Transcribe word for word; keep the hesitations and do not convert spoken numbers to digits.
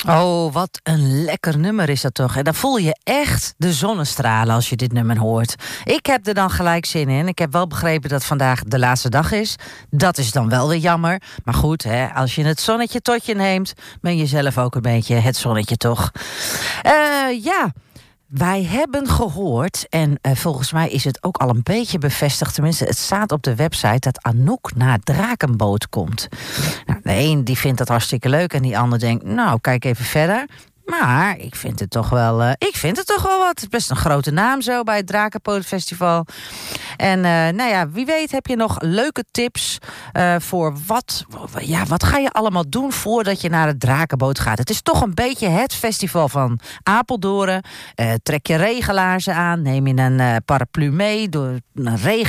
Oh, wat een lekker nummer is dat toch. En dan voel je echt de zonnestralen als je dit nummer hoort. Ik heb er dan gelijk zin in. Ik heb wel begrepen dat vandaag de laatste dag is. Dat is dan wel weer jammer. Maar goed, hè, als je het zonnetje tot je neemt, ben je zelf ook een beetje het zonnetje toch. Uh, ja... Wij hebben gehoord, en uh, volgens mij is het ook al een beetje bevestigd, tenminste het staat op de website, dat Anouk naar Drakenboot komt. Nou, de een die vindt dat hartstikke leuk en die ander denkt, nou kijk even verder. Maar ik vind het toch wel, uh, ik vind het toch wel wat. Het is best een grote naam zo bij het Drakenbootfestival. En uh, nou ja, wie weet heb je nog leuke tips uh, voor wat, ja, wat ga je allemaal doen voordat je naar het Drakenboot gaat. Het is toch een beetje het festival van Apeldoorn. Uh, trek je regelaarzen aan, neem je een uh, paraplu mee, door een regen.